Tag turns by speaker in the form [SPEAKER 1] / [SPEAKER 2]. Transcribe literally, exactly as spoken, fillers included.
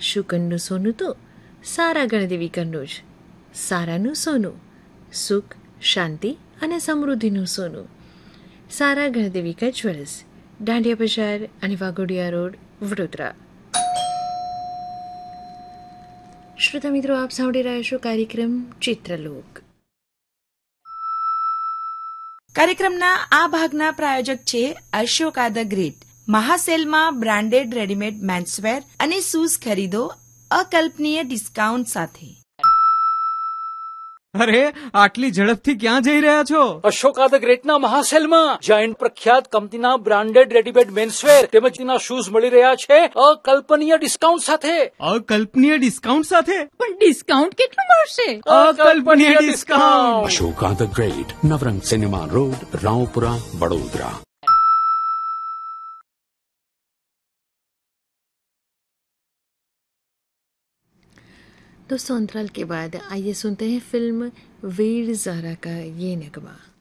[SPEAKER 1] શુકનનું સોનું તો સારા ગણદેવીકરનું જ. સારાનું સોનું સુખ, શાંતિ અને સમૃદ્ધિનું સોનું. સારા ગણદેવીકર જ્વેલર્સ, દાંડિયા બજાર અને વાઘોડિયા રોડ, વડોદરા. શ્રોતા મિત્રો, આપ સાંભળી રહ્યા છો કાર્યક્રમ ચિત્રલોક.
[SPEAKER 2] કાર્યક્રમના આ ભાગના પ્રાયોજક છે Ashoka the great. મહાસેલમાં branded readymade menswear અને શૂઝ ખરીદો અકલ્પનીય ડિસ્કાઉન્ટ સાથે.
[SPEAKER 3] અરે, આટલી ઝડપથી ક્યાં જઈ રહ્યા છો?
[SPEAKER 4] અશોકા ધ ગ્રેટના મહાસેલમાં જાયન્ટ પ્રખ્યાત કંપનીના બ્રાન્ડેડ રેડીમેડ મેન્સવેર તેમજ તેના શૂઝ મળી રહ્યા છે અકલ્પનીય ડિસ્કાઉન્ટ સાથે.
[SPEAKER 3] અકલ્પનીય ડિસ્કાઉન્ટ સાથે?
[SPEAKER 5] પણ ડિસ્કાઉન્ટ કેટલું મળશે?
[SPEAKER 3] અકલ્પનીય discount.
[SPEAKER 6] Ashoka the great, Navrang cinema road, Raopura, Vadodara.
[SPEAKER 1] दोस्तों, अंतराल के बाद आइए सुनते हैं फिल्म वीर ज़ारा का ये नगमा.